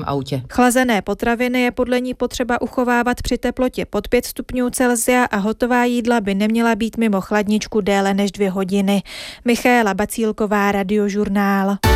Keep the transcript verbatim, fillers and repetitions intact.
autě. Chlazené potraviny je podle ní potřeba uchovávat při teplotě pod pět stupňů Celsia a hotová jídla by neměla být mimo chladničku déle než dvě hodiny. Michaela Bacílková, Radiožurnál.